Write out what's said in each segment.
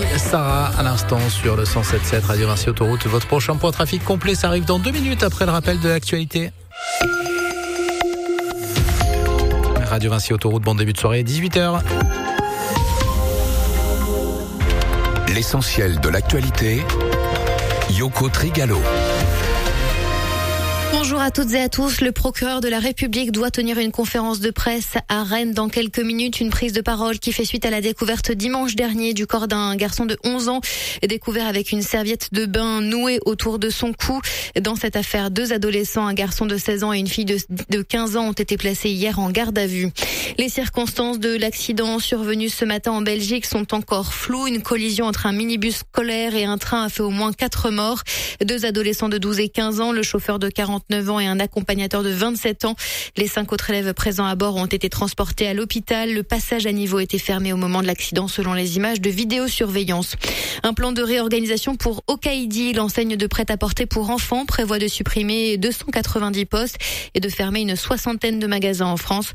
Sarah à l'instant sur le 107.7 Radio Vinci Autoroute. Votre prochain point trafic complet, ça arrive dans 2 minutes après le rappel de l'actualité. Radio Vinci Autoroute, bon début de soirée, 18h. L'essentiel de l'actualité, Yoko Trigalo. Bonjour à toutes et à tous. Le procureur de la République doit tenir une conférence de presse à Rennes dans quelques minutes. Une prise de parole qui fait suite à la découverte dimanche dernier du corps d'un garçon de 11 ans découvert avec une serviette de bain nouée autour de son cou. Dans cette affaire, 2 adolescents, un garçon de 16 ans et une fille de 15 ans ont été placés hier en garde à vue. Les circonstances de l'accident survenu ce matin en Belgique sont encore floues. Une collision entre un minibus scolaire et un train a fait au moins 4 morts. 2 adolescents de 12 et 15 ans, le chauffeur de 49 ans et un accompagnateur de 27 ans. Les 5 autres élèves présents à bord ont été transportés à l'hôpital. Le passage à niveau était fermé au moment de l'accident selon les images de vidéosurveillance. Un plan de réorganisation pour Okaïdi, l'enseigne de prêt-à-porter pour enfants, prévoit de supprimer 290 postes et de fermer une 60aine de magasins en France.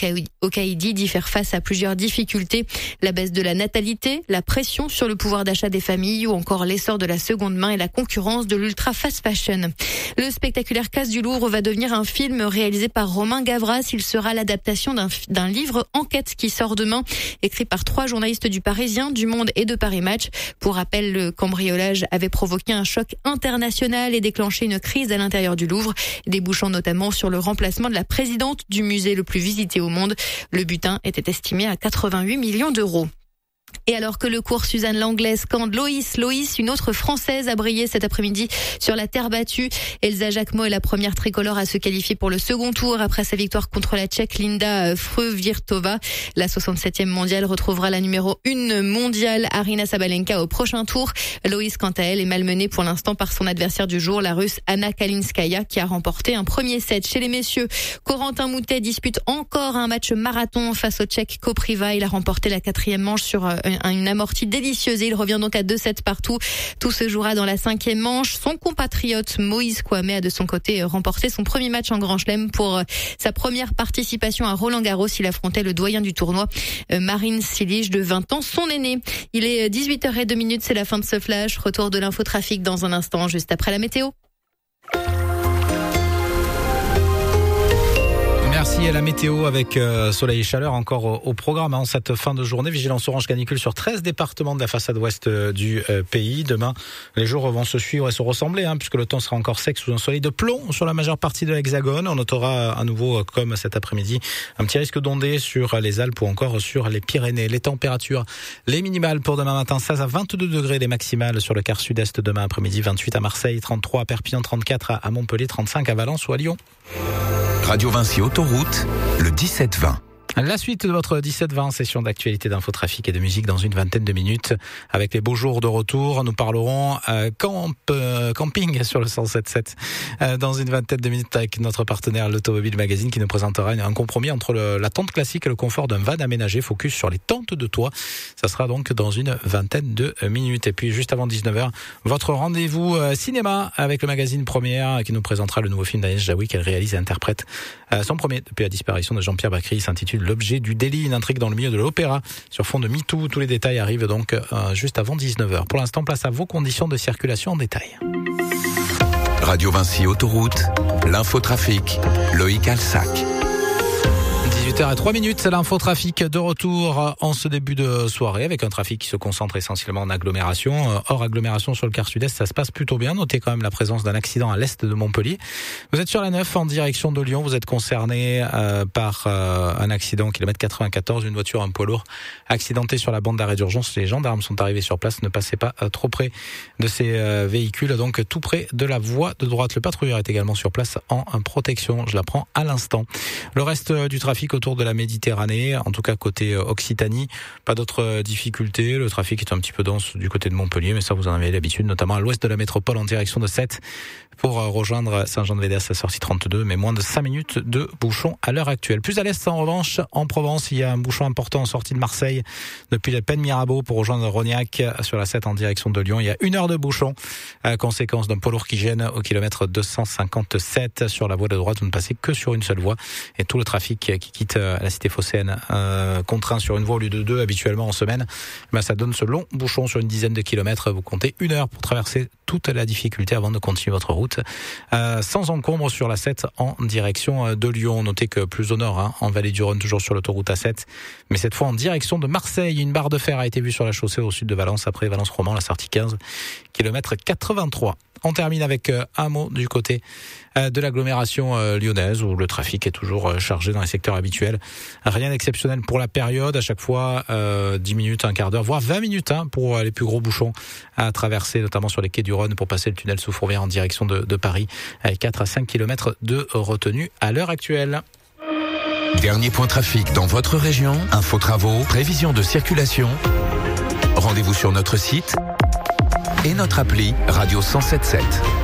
Okaïdi dit faire face à plusieurs difficultés. La baisse de la natalité, la pression sur le pouvoir d'achat des familles ou encore l'essor de la seconde main et la concurrence de l'ultra fast fashion. Le spectaculaire Casse du Louvre va devenir un film réalisé par Romain Gavras. Il sera l'adaptation d'un livre enquête qui sort demain, écrit par 3 journalistes du Parisien, du Monde et de Paris Match. Pour rappel, le cambriolage avait provoqué un choc international et déclenché une crise à l'intérieur du Louvre, débouchant notamment sur le remplacement de la présidente du musée le plus visité au monde. Le butin était estimé à 88 millions d'euros. Et alors que le cours Suzanne Langlais scande Loïs, une autre Française a brillé cet après-midi sur la terre battue. Elsa Jacquemot est la première tricolore à se qualifier pour le second tour après sa victoire contre la Tchèque Linda Fruhvirtova. La 67e mondiale retrouvera la numéro 1 mondiale Aryna Sabalenka au prochain tour. Loïs, quant à elle, est malmenée pour l'instant par son adversaire du jour, la Russe Anna Kalinskaya, qui a remporté un premier set. Chez les messieurs, Corentin Moutet dispute encore un match marathon face au Tchèque Kopriva. Il a remporté la 4e manche sur une amortie délicieuse et il revient donc à 2-7 partout. Tout se jouera dans la 5e manche. Son compatriote Moïse Kouamé a de son côté remporté son premier match en Grand Chelem pour sa première participation à Roland-Garros. Il affrontait le doyen du tournoi, Marin Cilic, de 20 ans, son aîné. Il est 18h02, c'est la fin de ce flash. Retour de l'infotrafic dans un instant, juste après la météo. Merci à la météo avec soleil et chaleur encore au programme en cette fin de journée. Vigilance orange canicule sur 13 départements de la façade ouest du pays. Demain, les jours vont se suivre et se ressembler puisque le temps sera encore sec sous un soleil de plomb sur la majeure partie de l'Hexagone. On notera à nouveau, comme cet après-midi, un petit risque d'ondée sur les Alpes ou encore sur les Pyrénées. Les températures, les minimales pour demain matin, 16 à 22 degrés, les maximales sur le quart sud-est demain après-midi, 28 à Marseille, 33 à Perpignan, 34 à Montpellier, 35 à Valence ou à Lyon. Radio Vinci Autoroute, le 17-20. La suite de votre 17-20, session d'actualité, d'infotrafic et de musique dans une vingtaine de minutes. Avec les beaux jours de retour, nous parlerons camping sur le 107.7 dans une vingtaine de minutes avec notre partenaire l'Automobile Magazine qui nous présentera un compromis entre la tente classique et le confort d'un van aménagé, focus sur les tentes de toit. Ça sera donc dans une vingtaine de minutes. Et puis juste avant 19h, votre rendez-vous cinéma avec le magazine Première qui nous présentera le nouveau film d'Agnès Jaoui qu'elle réalise et interprète. Son premier depuis la disparition de Jean-Pierre Bacry, s'intitule L'objet du délit, une intrigue dans le milieu de l'opéra sur fond de MeToo. Tous les détails arrivent donc juste avant 19h. Pour l'instant, place à vos conditions de circulation en détail. Radio Vinci Autoroute, l'infotrafic, Loïc Alsac. 18h03, c'est l'infotrafic de retour en ce début de soirée avec un trafic qui se concentre essentiellement en agglomération. Hors agglomération sur le quart sud-est, ça se passe plutôt bien. Notez quand même la présence d'un accident à l'est de Montpellier. Vous êtes sur la 9 en direction de Lyon. Vous êtes concerné par un accident kilomètre 94, une voiture, un poids lourd accidenté sur la bande d'arrêt d'urgence. Les gendarmes sont arrivés sur place. Ne passez pas trop près de ces véhicules, donc tout près de la voie de droite. Le patrouilleur est également sur place en protection. Je l'apprends à l'instant. Le reste du trafic autour de la Méditerranée, en tout cas côté Occitanie, pas d'autres difficultés. Le trafic est un petit peu dense du côté de Montpellier, mais ça vous en avez l'habitude, notamment à l'ouest de la métropole en direction de Sète pour rejoindre Saint-Jean-de-Védas à sortie 32, mais moins de 5 minutes de bouchon à l'heure actuelle. Plus à l'est, en revanche, en Provence, il y a un bouchon important en sortie de Marseille depuis la Pen Mirabeau pour rejoindre Rognac sur la 7 en direction de Lyon. Il y a 1 heure de bouchon à conséquence d'un poids lourd qui gêne au kilomètre 257 sur la voie de droite. Vous ne passez que sur une seule voie et tout le trafic qui quitte la cité phocéenne contraint sur une voie au lieu de 2 habituellement en semaine, ça donne ce long bouchon sur une dizaine de kilomètres. Vous comptez 1 heure pour traverser toute la difficulté avant de continuer votre route. Sans encombre sur la 7 en direction de Lyon. Notez que plus au nord, en vallée du Rhône, toujours sur l'autoroute A7, mais cette fois en direction de Marseille. Une barre de fer a été vue sur la chaussée au sud de Valence, après Valence-Roman, la sortie 15, kilomètre 83. On termine avec un mot du côté de l'agglomération lyonnaise où le trafic est toujours chargé dans les secteurs habituels. Rien d'exceptionnel pour la période. À chaque fois, 10 minutes, un quart d'heure, voire 20 minutes pour les plus gros bouchons à traverser, notamment sur les quais du Rhône pour passer le tunnel sous Fourvière en direction de Paris, avec 4 à 5 km de retenue à l'heure actuelle. Dernier point trafic dans votre région, info travaux, prévision de circulation. Rendez-vous sur notre site et notre appli Radio 107.7.